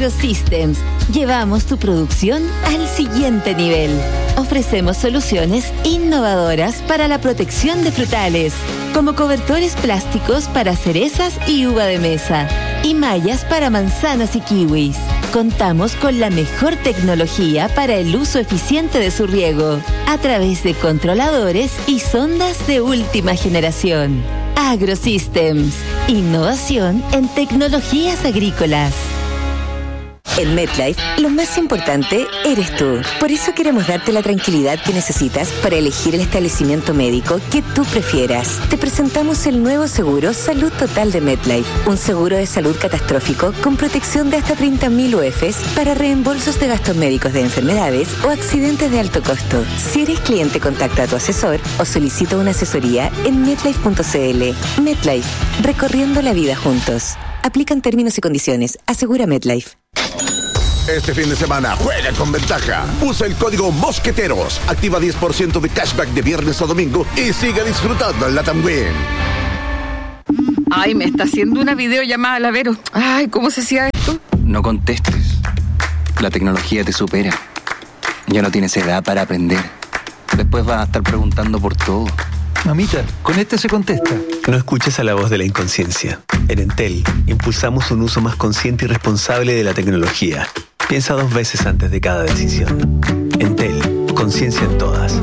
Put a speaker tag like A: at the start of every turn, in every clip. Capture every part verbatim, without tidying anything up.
A: AgroSystems. Llevamos tu producción al siguiente nivel. Ofrecemos soluciones innovadoras para la protección de frutales, como cobertores plásticos para cerezas y uva de mesa, y mallas para manzanas y kiwis. Contamos con la mejor tecnología para el uso eficiente de su riego, a través de controladores y sondas de última generación. AgroSystems, innovación en tecnologías agrícolas.
B: En MetLife, lo más importante eres tú. Por eso queremos darte la tranquilidad que necesitas para elegir el establecimiento médico que tú prefieras. Te presentamos el nuevo seguro Salud Total de MetLife, un seguro de salud catastrófico con protección de hasta treinta mil U F s para reembolsos de gastos médicos de enfermedades o accidentes de alto costo. Si eres cliente, contacta a tu asesor o solicita una asesoría en metlife punto c l. MetLife, recorriendo la vida juntos. Aplican términos y condiciones. Asegura MetLife.
C: Este fin de semana juega con ventaja. Usa el código Mosqueteros. Activa diez por ciento de cashback de viernes a domingo y sigue disfrutando en Latam Win.
D: Ay, me está haciendo una videollamada, la Vero. Ay, ¿cómo se hacía esto?
E: No contestes. La tecnología te supera. Ya no tienes edad para aprender. Después vas a estar preguntando por todo.
F: Mamita, con este se contesta.
G: No escuches a la voz de la inconsciencia. En Entel, impulsamos un uso más consciente y responsable de la tecnología. Piensa dos veces antes de cada decisión. Entel, conciencia en todas.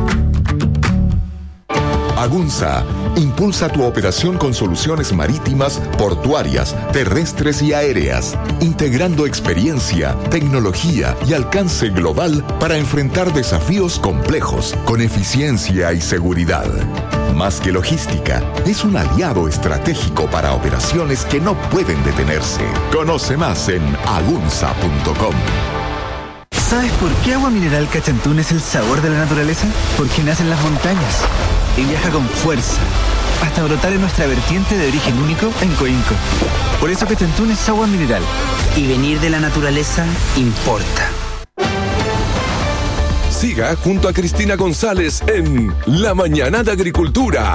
H: Agunza impulsa tu operación con soluciones marítimas, portuarias, terrestres y aéreas, integrando experiencia, tecnología y alcance global para enfrentar desafíos complejos con eficiencia y seguridad. Más que logística, es un aliado estratégico para operaciones que no pueden detenerse. Conoce más en agunza punto com.
F: ¿Sabes por qué Agua Mineral Cachantún es el sabor de la naturaleza? Porque nace en las montañas y viaja con fuerza hasta brotar en nuestra vertiente de origen único en Coinco. Por eso Cachantún es agua mineral.
I: Y venir de la naturaleza importa.
J: Siga junto a Cristina González en La Mañana de Agricultura.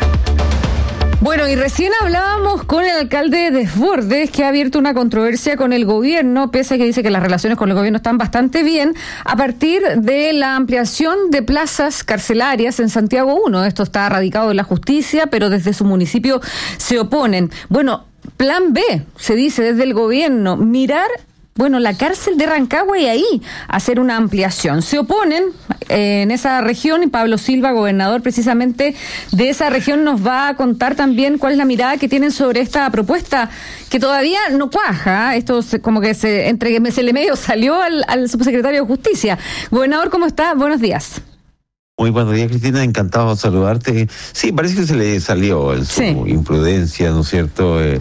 D: Bueno, y recién hablábamos con el alcalde de Desbordes, que ha abierto una controversia con el gobierno, pese a que dice que las relaciones con el gobierno están bastante bien, a partir de la ampliación de plazas carcelarias en Santiago uno. Esto está radicado en la justicia, pero desde su municipio se oponen. Bueno, plan B, se dice desde el gobierno, mirar... Bueno, la cárcel de Rancagua y ahí hacer una ampliación. Se oponen eh, en esa región y Pablo Silva, gobernador precisamente de esa región, nos va a contar también cuál es la mirada que tienen sobre esta propuesta que todavía no cuaja. Esto se, como que se entre se le medio salió al, al subsecretario de Justicia. Gobernador, ¿cómo está? Buenos días.
K: Muy buenos días, Cristina, encantado de saludarte. Sí, parece que se le salió en su sí. imprudencia, ¿no es cierto? Eh,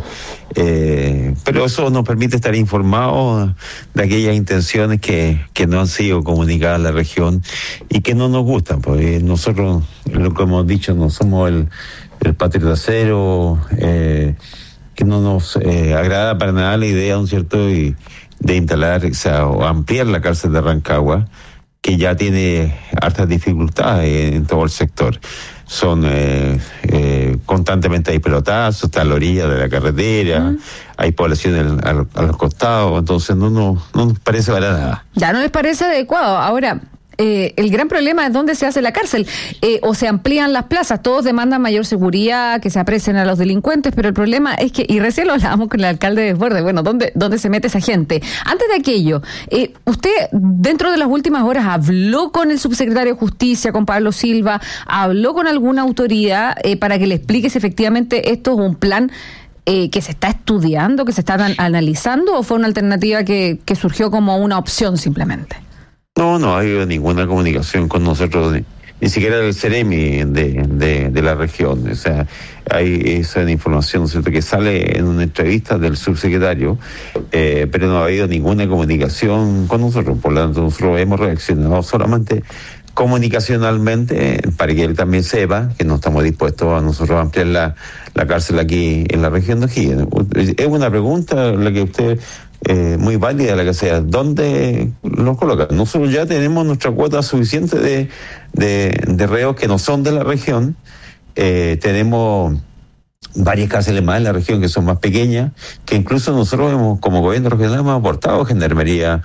K: eh, pero eso nos permite estar informados de aquellas intenciones que, que no han sido comunicadas a la región y que no nos gustan, porque nosotros, lo que hemos dicho, no somos el, el patriota cero, eh, que no nos eh, agrada para nada la idea, ¿no es cierto?, y de instalar, o sea, o ampliar la cárcel de Rancagua, que ya tiene hartas dificultades en todo el sector. Son eh, eh, constantemente hay pelotazos, está a la orilla de la carretera, uh-huh. hay población a, a los costados, entonces no, no, no nos parece para nada.
D: Ya no les parece adecuado. Ahora, eh, el gran problema es dónde se hace la cárcel, eh, o se amplían las plazas. Todos demandan mayor seguridad, que se apresen a los delincuentes, pero el problema es que, y recién lo hablábamos con el alcalde de Desbordes, bueno, ¿dónde, dónde se mete esa gente? Antes de aquello, eh, usted dentro de las últimas horas habló con el subsecretario de Justicia, con Pablo Silva, habló con alguna autoridad eh, para que le explique si efectivamente esto es un plan eh, que se está estudiando, que se está an- analizando, o fue una alternativa que, que surgió como una opción simplemente.
K: No, no ha habido ninguna comunicación con nosotros, ni, ni siquiera del Ceremi de, de, de la región. O sea, hay esa información, ¿cierto?, que sale en una entrevista del subsecretario, eh, pero no ha habido ninguna comunicación con nosotros. Por lo tanto, nosotros hemos reaccionado solamente comunicacionalmente para que él también sepa que no estamos dispuestos a nosotros a ampliar la, la cárcel aquí en la región de O'Higgins. Es una pregunta la que usted... Eh, muy válida la que sea, ¿dónde los colocan? Nosotros ya tenemos nuestra cuota suficiente de, de, de reos que no son de la región, eh, tenemos varias cárceles más en la región que son más pequeñas, que incluso nosotros hemos, como gobierno regional, hemos aportado gendarmería,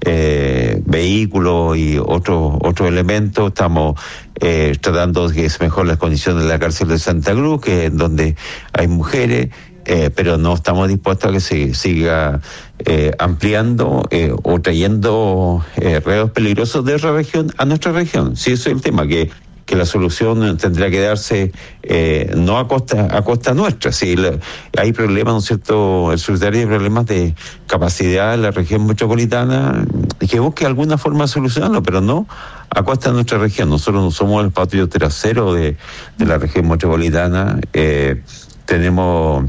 K: eh, vehículos y otros otros elementos. Estamos eh, tratando de que es mejor las condiciones de la cárcel de Santa Cruz, que es donde hay mujeres, eh, pero no estamos dispuestos a que se siga eh, ampliando eh, o trayendo eh, reos peligrosos de otra región a nuestra región. Sí, eso es el tema, que que la solución tendría que darse eh, no a costa a costa nuestra. Si la, hay problemas, ¿no es cierto? El secretario hay problemas de capacidad en la región metropolitana, que busque alguna forma de solucionarlo, pero no a costa de nuestra región. Nosotros no somos el patio trasero de, de la región metropolitana. Eh, tenemos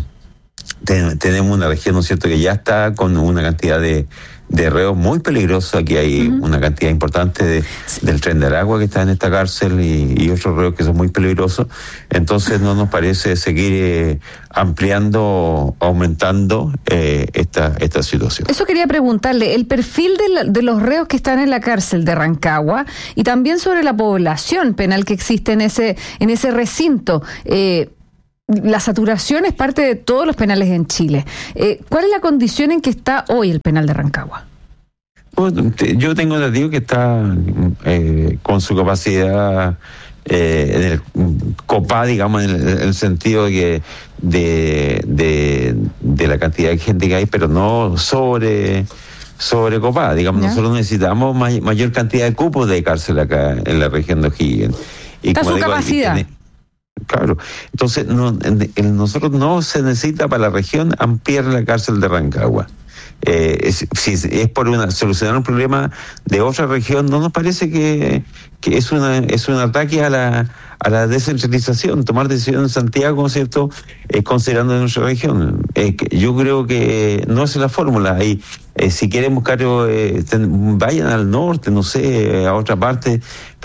K: ten, tenemos una región, ¿no es cierto?, que ya está con una cantidad de de reos muy peligrosos. Aquí hay uh-huh. una cantidad importante de, del Tren de Aragua que está en esta cárcel y, y otros reos que son muy peligrosos. Entonces no nos parece seguir eh, ampliando, aumentando eh, esta esta situación.
D: Eso quería preguntarle, el perfil de, la, de los reos que están en la cárcel de Rancagua y también sobre la población penal que existe en ese, en ese recinto. Eh, La saturación es parte de todos los penales en Chile. Eh, ¿Cuál es la condición en que está hoy el penal de Rancagua?
K: Pues, yo tengo entendido que está eh, con su capacidad eh, en el copa, digamos, en el, en el sentido de que de, de, de la cantidad de gente que hay, pero no sobre sobre copa. Digamos, ¿ya? Nosotros necesitamos may, mayor cantidad de cupos de cárcel acá en la región de O'Higgins. Y
D: está
K: como
D: su
K: digo,
D: capacidad.
K: Y, Claro, entonces no, en, nosotros no se necesita para la región ampliar la cárcel de Rancagua. Eh, es, si es por una solucionar un problema de otra región, no nos parece que, que es una es un ataque a la a la descentralización, tomar decisiones en Santiago, ¿cierto?, eh, considerando nuestra región. Eh, que yo creo que no es la fórmula. Ahí, eh, si quieren buscar, eh, ten, vayan al norte, no sé, a otra parte,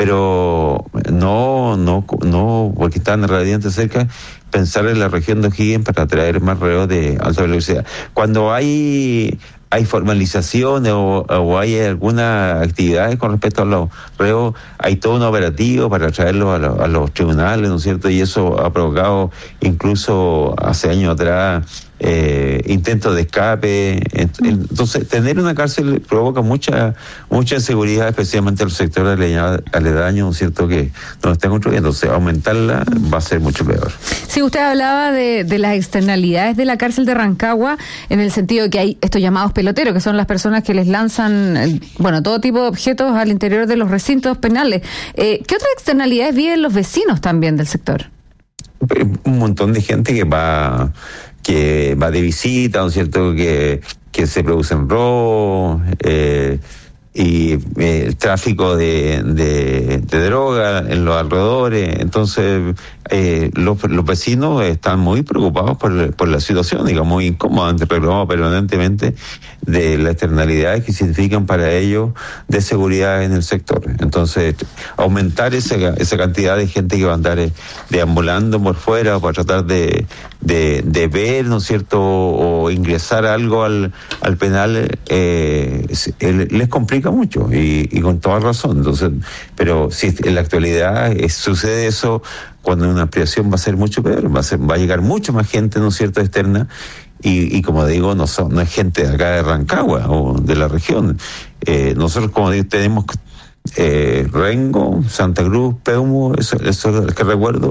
K: pero no, no, no, porque están relativamente cerca, pensar en la región de O'Higgins para atraer más reos de alta velocidad. Cuando hay hay formalizaciones o, o hay alguna actividad con respecto a los reos, hay todo un operativo para traerlos a, lo, a los tribunales, ¿no es cierto? Y eso ha provocado incluso hace años atrás eh, intentos de escape. Entonces, tener una cárcel provoca mucha mucha inseguridad, especialmente en los sectores aledaños, ¿no es cierto?, que nos están construyendo. Entonces, aumentarla va a ser mucho peor.
D: Sí, usted hablaba de, de las externalidades de la cárcel de Rancagua, en el sentido de que hay estos llamados peloteros, que son las personas que les lanzan, bueno, todo tipo de objetos al interior de los recintos penales. Eh, ¿Qué otras externalidades viven los vecinos también del sector?
K: Un montón de gente que va que va de visita, ¿no es cierto?, que, que se producen robos, eh, y eh, el tráfico de, de, de droga en los alrededores. Entonces eh, los, los vecinos están muy preocupados por, por la situación, digamos, muy incómoda, reclamamos permanentemente de las externalidades que significan para ellos de seguridad en el sector. Entonces, aumentar esa, esa cantidad de gente que va a andar eh, deambulando por fuera para tratar de, de, de ver, ¿no es cierto?, o ingresar algo al, al penal, eh, les complica mucho, y, y con toda razón. Entonces, pero si en la actualidad es, sucede eso, cuando una ampliación va a ser mucho peor, va a ser, va a llegar mucho más gente, ¿no es cierto?, externa, y, y como digo, no son, no es gente de acá de Rancagua o de la región. Eh, nosotros, como digo, tenemos eh, Rengo, Santa Cruz, Peumo, eso, eso es lo que recuerdo,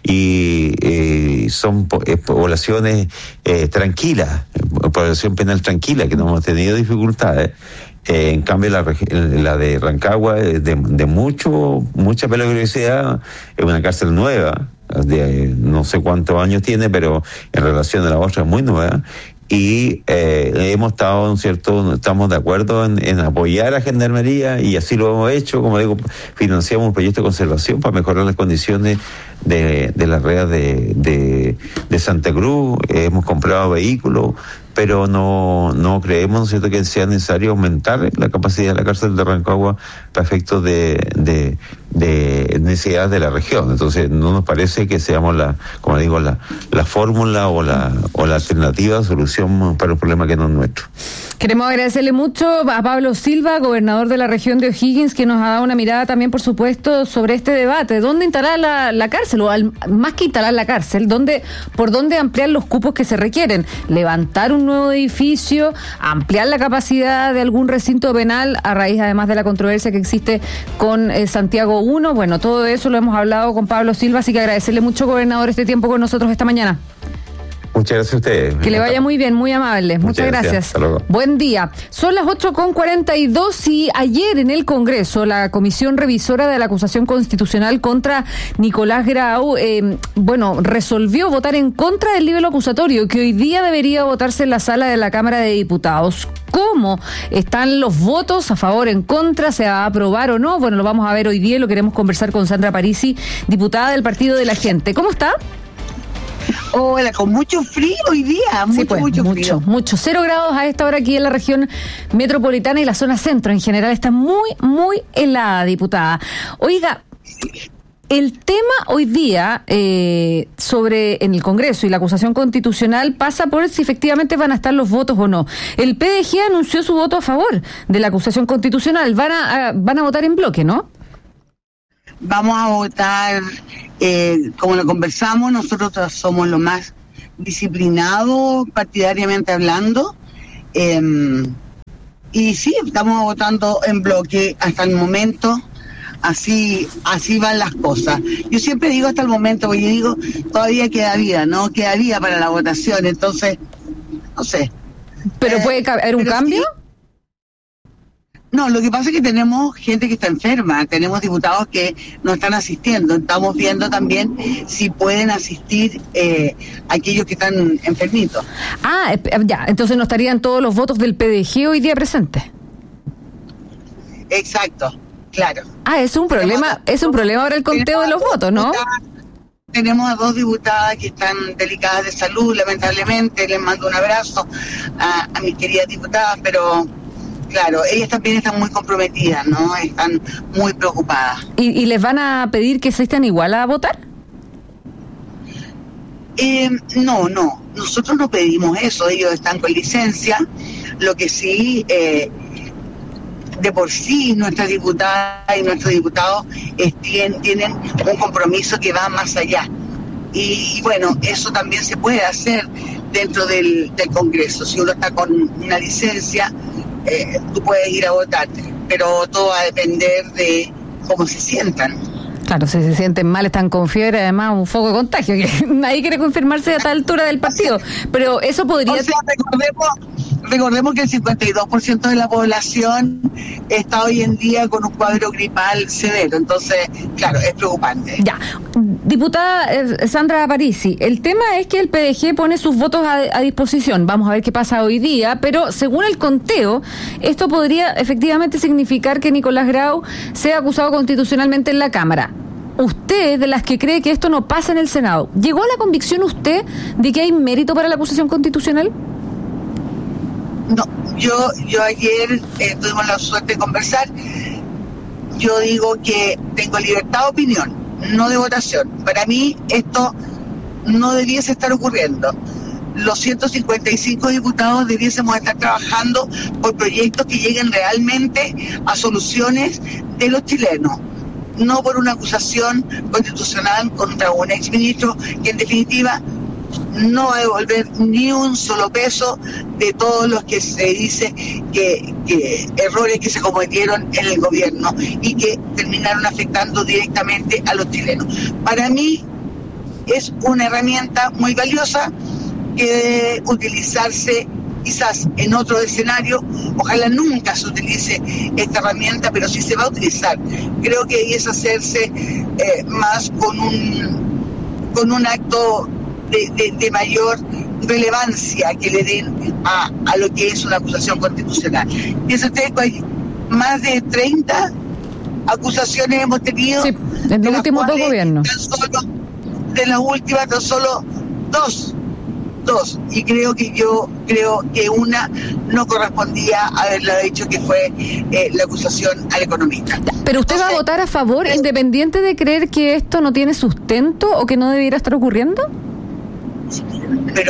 K: y eh, son po- eh, poblaciones eh, tranquilas, población penal tranquila, que no hemos tenido dificultades. Eh, en cambio, la, la de Rancagua, de, de mucho mucha peligrosidad, es una cárcel nueva, de no sé cuántos años tiene, pero en relación a la otra es muy nueva. Y eh, hemos estado, ¿no es cierto?, estamos de acuerdo en, en apoyar a Gendarmería, y así lo hemos hecho. Como digo, financiamos un proyecto de conservación para mejorar las condiciones de, de la red de, de, de Santa Cruz. Eh, hemos comprado vehículos, pero no no creemos, ¿no es cierto?, que sea necesario aumentar la capacidad de la cárcel de Rancagua para efectos de, de, de necesidades de la región. Entonces, no nos parece que seamos la, como digo, la, la fórmula o la, o la alternativa, solución para un problema que no es nuestro.
D: Queremos agradecerle mucho a Pablo Silva, gobernador de la región de O'Higgins, que nos ha dado una mirada también, por supuesto, sobre este debate. ¿Dónde instalar la, la cárcel? O al, más que instalar la cárcel, ¿dónde, ¿por dónde ampliar los cupos que se requieren? ¿Levantar un nuevo edificio? ¿Ampliar la capacidad de algún recinto penal a raíz, además, de la controversia que existe con eh, Santiago uno? Bueno, todo eso lo hemos hablado con Pablo Silva, así que agradecerle mucho, gobernador, este tiempo con nosotros esta mañana.
K: Muchas gracias a ustedes.
D: Que le vaya muy bien, muy amable. Muchas, Muchas gracias. gracias. Hasta luego. Buen día. Son las ocho con cuarenta y dos y ayer en el Congreso la Comisión Revisora de la Acusación Constitucional contra Nicolás Grau, eh, bueno, resolvió votar en contra del libelo acusatorio que hoy día debería votarse en la sala de la Cámara de Diputados. ¿Cómo están los votos? ¿A favor, en contra? ¿Se va a aprobar o no? Bueno, lo vamos a ver hoy día y lo queremos conversar con Sandra Parisi, diputada del Partido de la Gente. ¿Cómo está?
L: Hola, con mucho frío hoy día, mucho,
D: sí, pues,
L: mucho,
D: mucho
L: frío.
D: Mucho, cero grados a esta hora aquí en la región metropolitana y la zona centro en general está muy, muy helada, diputada. Oiga, el tema hoy día eh, sobre en el Congreso y la acusación constitucional pasa por si efectivamente van a estar los votos o no. El P D G anunció su voto a favor de la acusación constitucional. Van a, a van a votar en bloque, ¿no?
L: Vamos a votar, eh, como lo conversamos, nosotros somos los más disciplinados partidariamente hablando, eh, y sí, estamos votando en bloque hasta el momento, así así van las cosas. Yo siempre digo hasta el momento, porque yo digo, todavía queda vida, ¿no? Queda vida para la votación, entonces, no sé.
D: ¿Pero eh, puede haber un cambio?
L: Sí. No, lo que pasa es que tenemos gente que está enferma, tenemos diputados que no están asistiendo, estamos viendo también si pueden asistir eh, aquellos que están enfermitos.
D: Ah, ya, entonces no estarían todos los votos del P D G hoy día presentes.
L: Exacto, claro.
D: Ah, es un problema, es un problema ahora el conteo de los votos, ¿no?
L: Tenemos a dos diputadas que están delicadas de salud, lamentablemente, les mando un abrazo a, a mis queridas diputadas, pero... Claro, ellas también están muy comprometidas, ¿no? Están muy preocupadas.
D: ¿Y, y les van a pedir que asistan igual a votar?
L: Eh, no, no. Nosotros no pedimos eso. Ellos están con licencia. Lo que sí, eh, de por sí, nuestras diputadas y nuestros diputados eh, tienen, tienen un compromiso que va más allá. Y, y bueno, eso también se puede hacer dentro del, del Congreso. Si uno está con una licencia... Eh, tú puedes ir a votar, pero todo va a depender de cómo se sientan.
D: Claro, si se sienten mal, están con fiebre, además un foco de contagio, que nadie quiere confirmarse a esta altura del partido, pero eso podría...
L: O sea, recordemos, recordemos que el cincuenta y dos por ciento de la población está hoy en día con un cuadro gripal severo, entonces, claro, es preocupante.
D: Ya, diputada eh, Sandra Parisi, el tema es que el P D G pone sus votos a, a disposición, vamos a ver qué pasa hoy día, pero según el conteo, esto podría efectivamente significar que Nicolás Grau sea acusado constitucionalmente en la Cámara. Usted, de las que cree que esto no pasa en el Senado, ¿llegó a la convicción usted de que hay mérito para la acusación constitucional?
L: No, yo yo ayer eh, tuvimos la suerte de conversar. Yo digo que tengo libertad de opinión, no de votación. Para mí esto no debiese estar ocurriendo. Los ciento cincuenta y cinco diputados debiésemos estar trabajando por proyectos que lleguen realmente a soluciones de los chilenos, no por una acusación constitucional contra un exministro que en definitiva no va a devolver ni un solo peso de todos los que se dice que, que errores que se cometieron en el gobierno y que terminaron afectando directamente a los chilenos. Para mí es una herramienta muy valiosa que debe utilizarse quizás en otro escenario. Ojalá nunca se utilice esta herramienta, pero si se va a utilizar, creo que es hacerse eh, más con un con un acto de, de, de mayor relevancia que le den a, a lo que es una acusación constitucional. Piensa usted que hay más de treinta acusaciones hemos tenido.
D: Sí, en los últimos dos gobiernos.
L: Tan solo, de las últimas, tan solo dos. Dos, y creo que yo creo que una no correspondía haberla dicho, que fue eh, la acusación al economista.
D: Pero usted Entonces, va a votar a favor, eh, independiente de creer que esto no tiene sustento o que no debiera estar ocurriendo.
L: Pero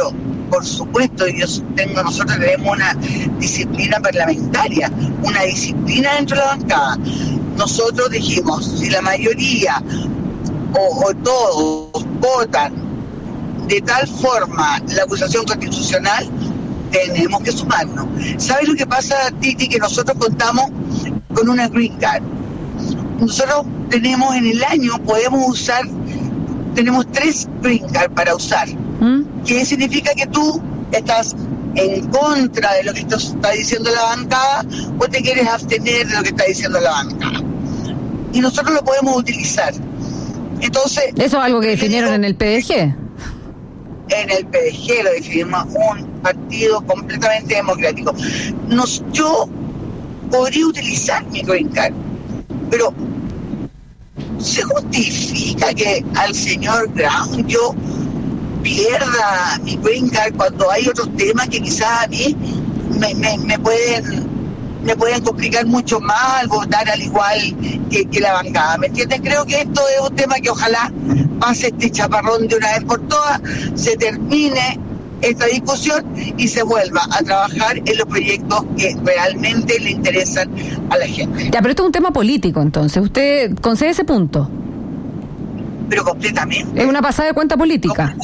L: por supuesto, yo tengo, nosotros tenemos una disciplina parlamentaria, una disciplina dentro de la bancada. Nosotros dijimos, si la mayoría o, o todos votan de tal forma la acusación constitucional, tenemos que sumarnos. ¿Sabes lo que pasa, Titi? Que nosotros contamos con una green card. Nosotros tenemos en el año, podemos usar, tenemos tres green card para usar. ¿Mm? ¿Qué significa? Que tú estás en contra de lo que está diciendo la bancada o te quieres abstener de lo que está diciendo la bancada. Y nosotros lo podemos utilizar. Entonces,
D: ¿eso es algo que definieron en el P D G?
L: En el P D G lo definimos, un partido completamente democrático. Nos, yo podría utilizar mi green card, pero ¿se justifica que al señor Brown yo pierda mi green card cuando hay otros temas que quizás a mí me, me, me pueden me pueden complicar mucho más al votar al igual que, que la bancada? ¿Me entiendes? Creo que esto es un tema que ojalá pase este chaparrón de una vez por todas, se termine esta discusión y se vuelva a trabajar en los proyectos que realmente le interesan a la gente.
D: Ya, pero esto es un tema político, entonces. ¿Usted concede ese punto?
L: Pero completamente.
D: ¿Es una pasada de cuenta política?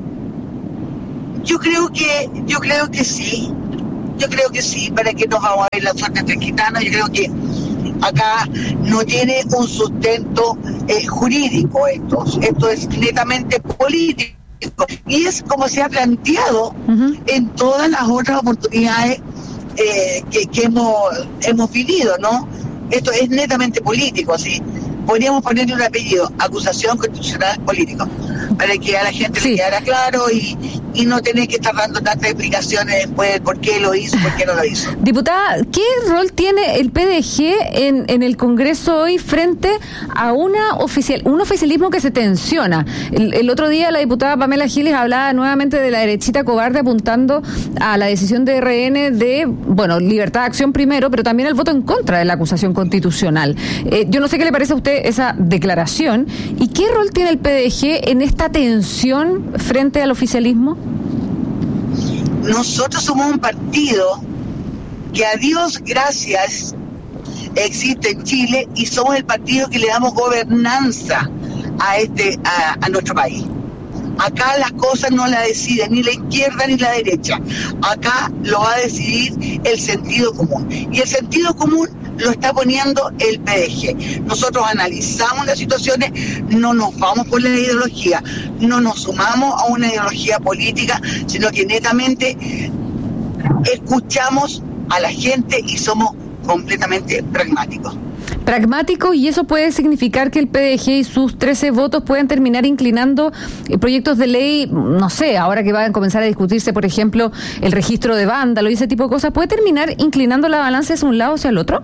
L: Yo creo que, yo creo que sí. Yo creo que sí. ¿Para qué nos vamos a ver la suerte entre gitanos? Yo creo que acá no tiene un sustento eh, jurídico esto. Esto es netamente político. Y es como se ha planteado uh-huh. en todas las otras oportunidades eh, que, que hemos, hemos vivido, ¿no? Esto es netamente político, así. Podríamos ponerle un apellido, acusación constitucional político, para que a la gente sí. le quedara claro y, y no tener que estar dando tantas explicaciones después de por qué lo hizo, por qué no lo hizo.
D: Diputada, ¿qué rol tiene el P D G en, en el Congreso hoy frente a una oficial, un oficialismo que se tensiona? El, el otro día la diputada Pamela Giles hablaba nuevamente de la derechita cobarde apuntando a la decisión de R N de, bueno, libertad de acción primero, pero también el voto en contra de la acusación constitucional. Eh, yo no sé qué le parece a usted esa declaración y qué rol tiene el P D G en esta tensión frente al oficialismo.
L: Nosotros somos un partido que a Dios gracias existe en Chile y somos el partido que le damos gobernanza a este a, a nuestro país. Acá las cosas no las decide ni la izquierda ni la derecha. Acá lo va a decidir el sentido común. Y el sentido común lo está poniendo el P D G. Nosotros analizamos las situaciones, no nos vamos por la ideología, no nos sumamos a una ideología política, sino que netamente escuchamos a la gente y somos completamente pragmáticos.
D: Pragmático, y eso puede significar que el P D G y sus trece votos puedan terminar inclinando eh, proyectos de ley, no sé, ahora que van a comenzar a discutirse, por ejemplo, el registro de vándalo y ese tipo de cosas, ¿puede terminar inclinando la balanza hacia un lado o hacia el otro?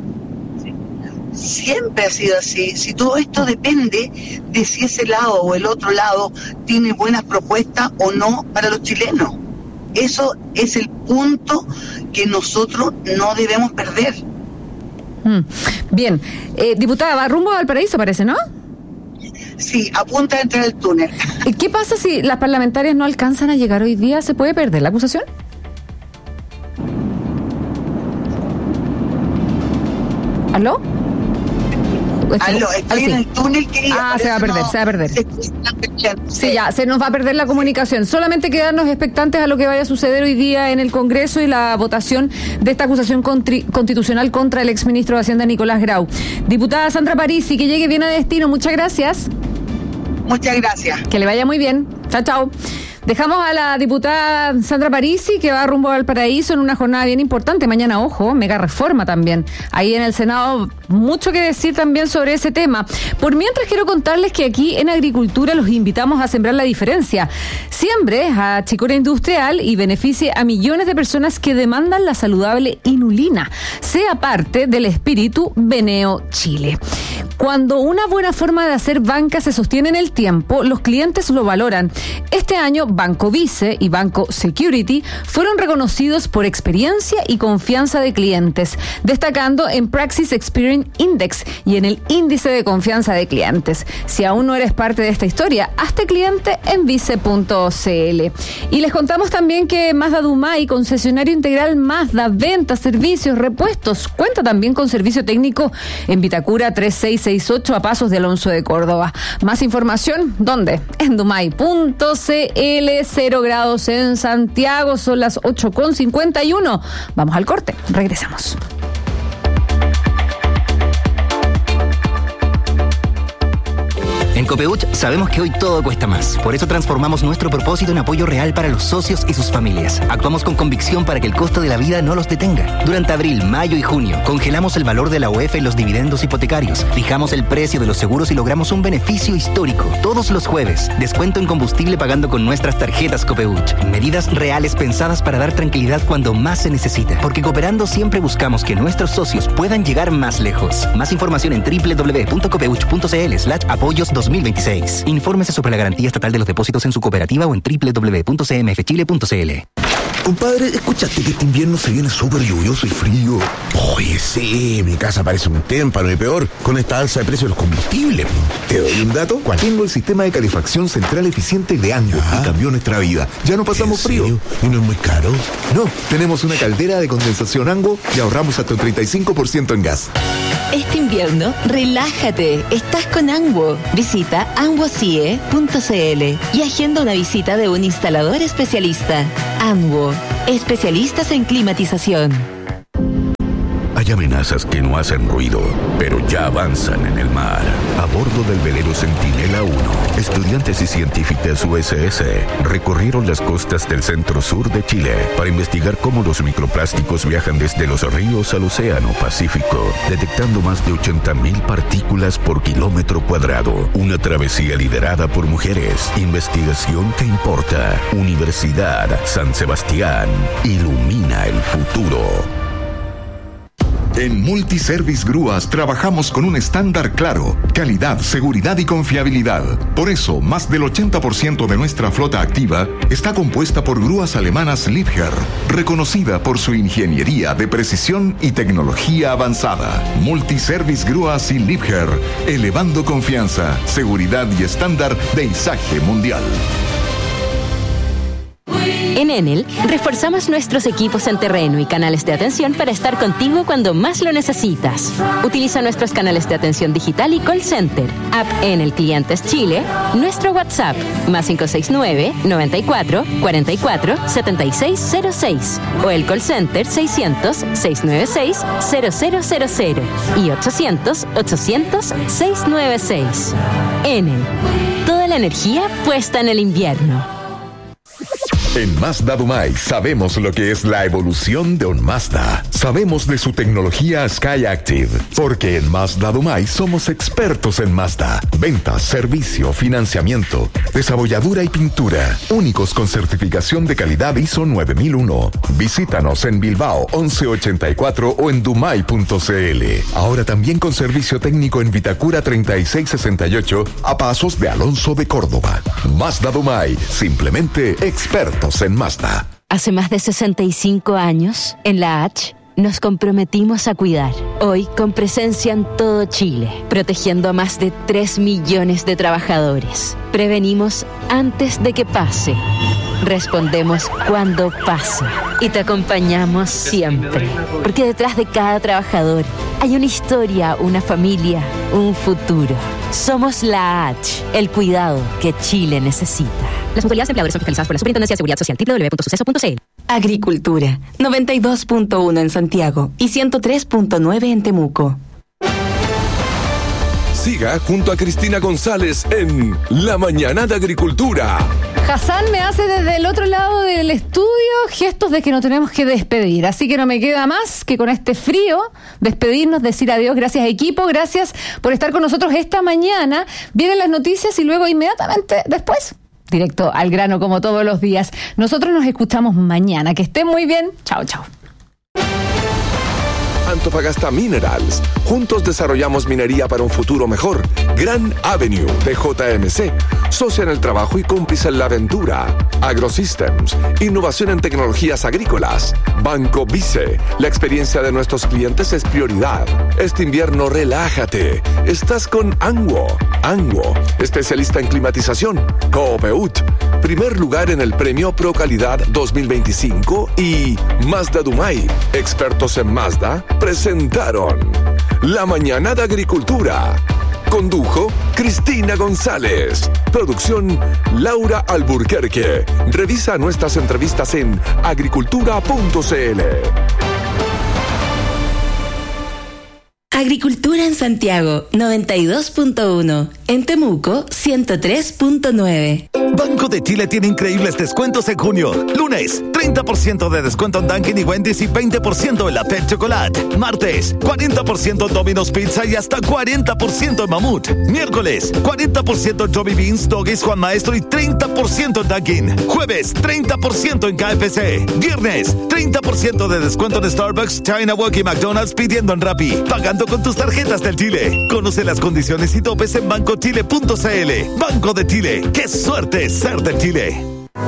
L: Siempre ha sido así. Si todo esto depende de si ese lado o el otro lado tiene buenas propuestas o no para los chilenos. Eso es el punto que nosotros no debemos perder.
D: Bien, eh, diputada, va rumbo al Valparaíso, parece, ¿no?
L: Sí, apunta a entrar al túnel.
D: ¿Qué pasa si las parlamentarias no alcanzan a llegar hoy día? ¿Se puede perder la acusación? ¿Aló?
L: Aló, estoy en el túnel, querida.
D: Ah, se va a perder,
L: no,
D: se va a perder.
L: Se,
D: sí, ya, se nos va a perder la comunicación. Solamente quedarnos expectantes a lo que vaya a suceder hoy día en el Congreso y la votación de esta acusación contri- constitucional contra el exministro de Hacienda, Nicolás Grau. Diputada Sandra Parisi, que llegue bien a destino. Muchas gracias.
L: Muchas gracias.
D: Que le vaya muy bien. Chao, chao. Dejamos a la diputada Sandra Parisi, que va rumbo al Valparaíso en una jornada bien importante. Mañana, ojo, mega reforma también. Ahí en el Senado, mucho que decir también sobre ese tema. Por mientras, quiero contarles que aquí en Agricultura los invitamos a sembrar la diferencia. Siembre a Chicora Industrial y beneficie a millones de personas que demandan la saludable inulina. Sea parte del espíritu Beneo Chile. Cuando una buena forma de hacer banca se sostiene en el tiempo, los clientes lo valoran. Este año, Banco Vice y Banco Security fueron reconocidos por experiencia y confianza de clientes, destacando en Praxis Experience Index y en el índice de confianza de clientes. Si aún no eres parte de esta historia, hazte cliente en vice punto c l. Y les contamos también que Mazda Dumay, concesionario integral Mazda, ventas, servicios, repuestos, cuenta también con servicio técnico en Vitacura tres seis seis ocho a pasos de Alonso de Córdoba. Más información, ¿dónde? En dumay punto c l. Cero grados en Santiago, son las ocho con cincuenta y uno. Vamos al corte, regresamos.
M: En Copeuch sabemos que hoy todo cuesta más. Por eso transformamos nuestro propósito en apoyo real para los socios y sus familias. Actuamos con convicción para que el costo de la vida no los detenga. Durante abril, mayo y junio, congelamos el valor de la U E F en los dividendos hipotecarios. Fijamos el precio de los seguros y logramos un beneficio histórico. Todos los jueves, descuento en combustible pagando con nuestras tarjetas Copeuch. Medidas reales pensadas para dar tranquilidad cuando más se necesita. Porque cooperando siempre buscamos que nuestros socios puedan llegar más lejos. Más información en doble u doble u doble u punto copeuch punto c l slash apoyos dos mil veintiséis. Infórmese sobre la garantía estatal de los depósitos en su cooperativa o en doble u doble u doble u punto c m f chile punto c l.
C: Compadre, ¿escuchaste que este invierno se viene súper lluvioso y frío? Oye, sí, mi casa parece un témpano y peor con esta alza de precios de los combustibles. ¿Te doy un dato?
N: ¿Cuál? Tengo el sistema de calefacción central eficiente de Ango y cambió nuestra vida. Ya no pasamos frío.
C: ¿Y no es muy caro?
N: No, tenemos una caldera de condensación Ango y ahorramos hasta un treinta y cinco por ciento en gas.
A: Este invierno, relájate. Estás con Anguo. Visita anguo c i e punto c l y agenda una visita de un instalador especialista. Anguo, especialistas en climatización.
O: Hay amenazas que no hacen ruido, pero ya avanzan en el mar. A bordo del velero Centinela uno, estudiantes y científicas U S S recorrieron las costas del centro-sur de Chile para investigar cómo los microplásticos viajan desde los ríos al océano Pacífico, detectando más de ochenta mil partículas por kilómetro cuadrado. Una travesía liderada por mujeres. Investigación que importa. Universidad San Sebastián. Ilumina el futuro.
H: En Multiservice Grúas trabajamos con un estándar claro, calidad, seguridad y confiabilidad. Por eso, más del ochenta por ciento de nuestra flota activa está compuesta por grúas alemanas Liebherr, reconocida por su ingeniería de precisión y tecnología avanzada. Multiservice Grúas y Liebherr, elevando confianza, seguridad y estándar de izaje mundial.
P: En Enel, reforzamos nuestros equipos en terreno y canales de atención para estar contigo cuando más lo necesitas. Utiliza nuestros canales de atención digital y call center, app Enel Clientes Chile, nuestro WhatsApp, más cinco seis nueve, noventa y cuatro, cuarenta y cuatro, setenta y seis cero seis, o el call center seiscientos, seiscientos noventa y seis, cero cero cero cero y ochocientos, ochocientos, seiscientos noventa y seis. Enel, toda la energía puesta en el invierno.
H: En Mazda Dumay sabemos lo que es la evolución de un Mazda. Sabemos de su tecnología SkyActiv, porque en Mazda Dumay somos expertos en Mazda. Ventas, servicio, financiamiento, desabolladura y pintura. Únicos con certificación de calidad I S O nueve mil uno. Visítanos en Bilbao once ochenta y cuatro o en dumay punto c l. Ahora también con servicio técnico en Vitacura treinta y seis sesenta y ocho a pasos de Alonso de Córdoba. Mazda Dumay, simplemente expertos en Mazda.
P: Hace más de sesenta y cinco años, en la H, nos comprometimos a cuidar. Hoy, con presencia en todo Chile, protegiendo a más de tres millones de trabajadores. Prevenimos antes de que pase. Respondemos cuando pasa. Y te acompañamos siempre. Porque detrás de cada trabajador hay una historia, una familia, un futuro. Somos la H, el cuidado que Chile necesita. Las mutualidades de empleadores son fiscalizadas por la Superintendencia de Seguridad Social, doble u doble u doble u punto suceso punto c l.
Q: Agricultura, noventa y dos punto uno en Santiago y ciento tres punto nueve en Temuco.
J: Siga junto a Cristina González en La Mañana de Agricultura.
D: Hassan me hace desde el otro lado del estudio gestos de que nos tenemos que despedir. Así que no me queda más que con este frío despedirnos, decir adiós. Gracias, equipo. Gracias por estar con nosotros esta mañana. Vienen las noticias y luego inmediatamente después, directo al grano como todos los días. Nosotros nos escuchamos mañana. Que estén muy bien. Chao, chao.
J: Antofagasta Minerals. Juntos desarrollamos minería para un futuro mejor. Gran Avenue de J M C. Socia en el trabajo y cómplice en la aventura. AgroSystems. Innovación en tecnologías agrícolas. Banco Vice. La experiencia de nuestros clientes es prioridad. Este invierno relájate. Estás con Anguo. Anguo. Especialista en climatización. Copeut. Primer lugar en el premio Pro Calidad dos mil veinticinco. Y Mazda Dumay. Expertos en Mazda presentaron La Mañana de Agricultura. Condujo Cristina González. Producción Laura Alburquerque. Revisa nuestras entrevistas en agricultura punto c l.
Q: Agricultura en Santiago, noventa y dos punto uno. En Temuco, ciento tres punto nueve.
R: Banco de Chile tiene increíbles descuentos en junio. Lunes, treinta por ciento de descuento en Dunkin' y Wendy's y veinte por ciento en la Pet Chocolate. Martes, cuarenta por ciento en Domino's Pizza y hasta cuarenta por ciento en Mamut. Miércoles, cuarenta por ciento en Johnny Beans, Doggies, Juan Maestro y treinta por ciento en Dunkin'. Jueves, treinta por ciento en K F C. Viernes, treinta por ciento de descuento en Starbucks, China Walk y McDonald's pidiendo en Rappi. Pagando con tus tarjetas del Chile. Conoce las condiciones y topes en banco chile punto c l. Banco de Chile. ¡Qué suerte ser de Chile!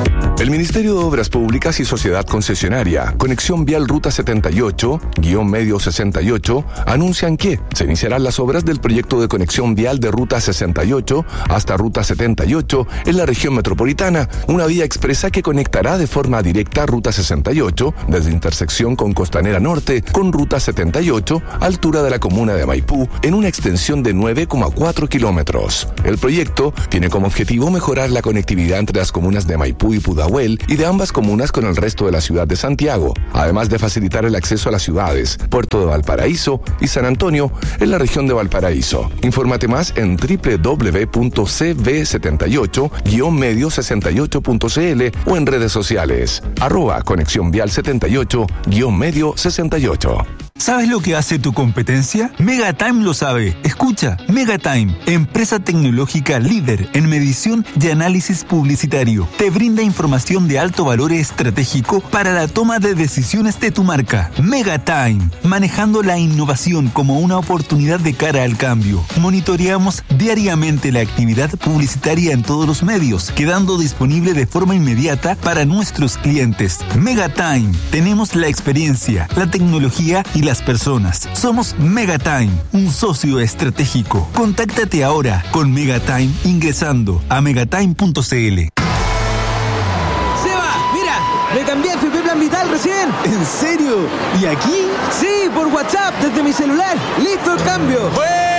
J: El Ministerio de Obras Públicas y Sociedad Concesionaria, Conexión Vial Ruta setenta y ocho, guión medio sesenta y ocho, anuncian que se iniciarán las obras del proyecto de conexión vial de Ruta sesenta y ocho hasta Ruta setenta y ocho en la región metropolitana, una vía expresa que conectará de forma directa Ruta sesenta y ocho desde intersección con Costanera Norte con Ruta setenta y ocho, altura de la comuna de Maipú, en una extensión de nueve coma cuatro kilómetros. El proyecto tiene como objetivo mejorar la conectividad entre las comunas de Maipú y Pudahuel y de ambas comunas con el resto de la ciudad de Santiago, además de facilitar el acceso a las ciudades Puerto de Valparaíso y San Antonio en la región de Valparaíso. Infórmate más en doble u doble u doble u punto c v setenta y ocho guión medio sesenta y ocho punto c l o en redes sociales arroba conexión vial setenta y ocho guión medio sesenta y ocho.
F: ¿Sabes lo que hace tu competencia? Megatime lo sabe. Escucha, Megatime, empresa tecnológica líder en medición y análisis publicitario, te brinda información de alto valor estratégico para la toma de decisiones de tu marca. Megatime, manejando la innovación como una oportunidad de cara al cambio. Monitoreamos diariamente la actividad publicitaria en todos los medios, quedando disponible de forma inmediata para nuestros clientes. Megatime, tenemos la experiencia, la tecnología y la las personas. Somos Megatime, un socio estratégico. Contáctate ahora con Megatime ingresando a megatime punto c l.
S: ¡Seba! ¡Mira! ¡Me cambié a F P Plan Vital recién!
F: ¿En serio? ¿Y aquí?
S: Sí, por WhatsApp, desde mi celular. ¡Listo el cambio!
F: ¡Buena!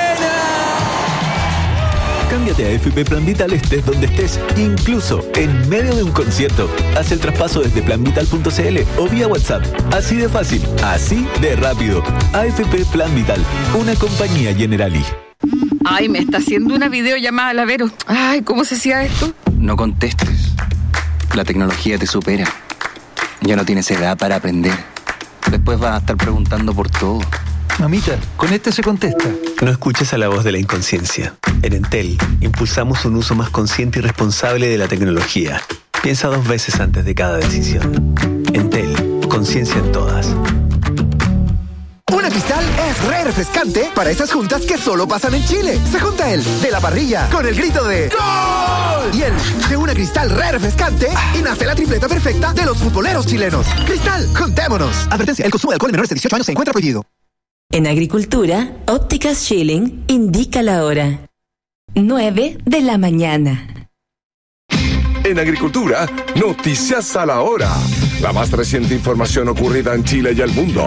F: Cámbiate a F P Plan Vital estés donde estés, incluso en medio de un concierto. Haz el traspaso desde plan vital punto c l o vía WhatsApp. Así de fácil, así de rápido. A F P Plan Vital, una compañía Generali.
D: Ay, me está haciendo una videollamada la Vero. Ay, ¿cómo se hacía esto?
E: No contestes. La tecnología te supera. Ya no tienes edad para aprender. Después vas a estar preguntando por todo.
F: Mamita, con este se contesta.
G: No escuches a la voz de la inconsciencia. En Entel, impulsamos un uso más consciente y responsable de la tecnología. Piensa dos veces antes de cada decisión. Entel, conciencia en todas.
T: Una Cristal es re refrescante para esas juntas que solo pasan en Chile. Se junta el de la parrilla con el grito de ¡Gol! Y el de una Cristal re refrescante y nace la tripleta perfecta de los futboleros chilenos. Cristal, juntémonos. Advertencia, el consumo de alcohol en menores de dieciocho años se encuentra prohibido.
Q: En Agricultura, Ópticas Schilling indica la hora. nueve de la mañana.
J: En Agricultura, noticias a la hora. La más reciente información ocurrida en Chile y el mundo.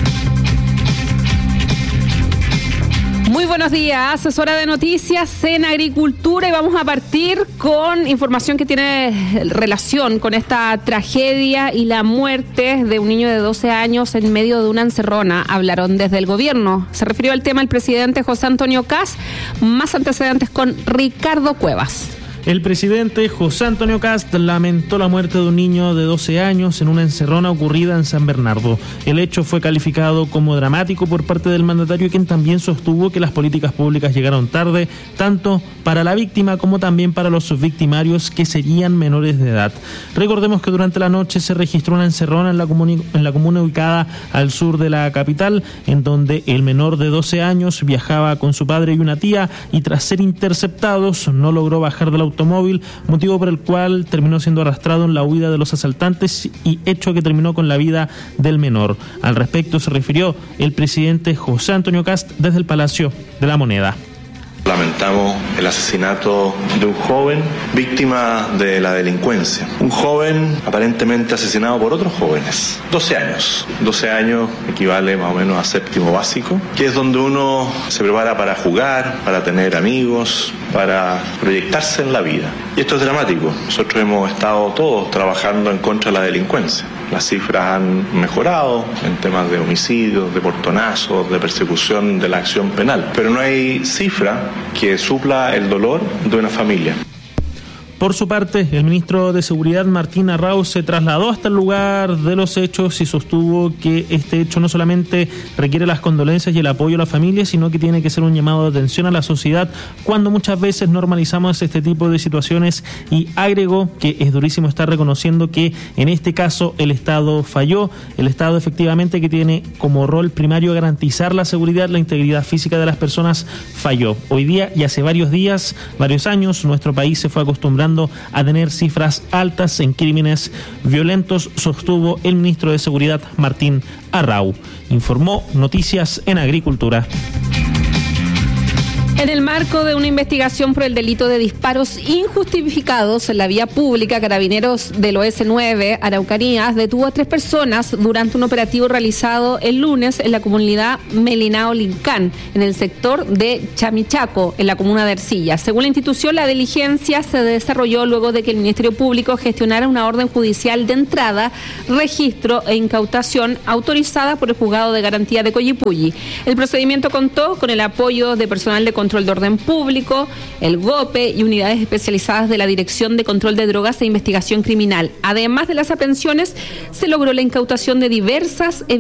D: Muy buenos días, asesora de noticias en Agricultura, y vamos a partir con información que tiene relación con esta tragedia y la muerte de un niño de doce años en medio de una encerrona. Hablaron desde el gobierno. Se refirió al tema el presidente José Antonio Kast. Más antecedentes con Ricardo Cuevas.
U: El presidente José Antonio Kast lamentó la muerte de un niño de doce años en una encerrona ocurrida en San Bernardo. El hecho fue calificado como dramático por parte del mandatario, quien también sostuvo que las políticas públicas llegaron tarde, tanto para la víctima como también para los victimarios, que serían menores de edad. Recordemos que durante la noche se registró una encerrona en la comuna, en la comuna ubicada al sur de la capital, en donde el menor de doce años viajaba con su padre y una tía, y tras ser interceptados no logró bajar del automóvil, motivo por el cual terminó siendo arrastrado en la huida de los asaltantes, y hecho que terminó con la vida del menor. Al respecto se refirió el presidente José Antonio Kast desde el Palacio de la Moneda.
V: Lamentamos el asesinato de un joven víctima de la delincuencia. Un joven aparentemente asesinado por otros jóvenes. doce años. doce años equivale más o menos a séptimo básico, que es donde uno se prepara para jugar, para tener amigos, para proyectarse en la vida. Y esto es dramático. Nosotros hemos estado todos trabajando en contra de la delincuencia. Las cifras han mejorado en temas de homicidios, de portonazos, de persecución de la acción penal. Pero no hay cifra que supla el dolor de una familia.
U: Por su parte, el ministro de Seguridad, Martín Arrau, se trasladó hasta el lugar de los hechos y sostuvo que este hecho no solamente requiere las condolencias y el apoyo a la familia, sino que tiene que ser un llamado de atención a la sociedad cuando muchas veces normalizamos este tipo de situaciones, y agregó que es durísimo estar reconociendo que en este caso el Estado falló. El Estado efectivamente, que tiene como rol primario garantizar la seguridad, la integridad física de las personas, falló. Hoy día y hace varios días, varios años, nuestro país se fue acostumbrando a tener cifras altas en crímenes violentos, sostuvo el ministro de Seguridad, Martín Arrau. Informó Noticias en Agricultura.
W: En el marco de una investigación por el delito de disparos injustificados en la vía pública, Carabineros del O S nueve Araucanías detuvo a tres personas durante un operativo realizado el lunes en la comunidad Melinao Lincán, en el sector de Chamichaco, en la comuna de Ercilla. Según la institución, la diligencia se desarrolló luego de que el Ministerio Público gestionara una orden judicial de entrada, registro e incautación autorizada por el Juzgado de Garantía de Coyipulli. El procedimiento contó con el apoyo de personal de control de orden público, el GOPE y unidades especializadas de la Dirección de Control de Drogas e Investigación Criminal. Además de las aprehensiones, se logró la incautación de diversas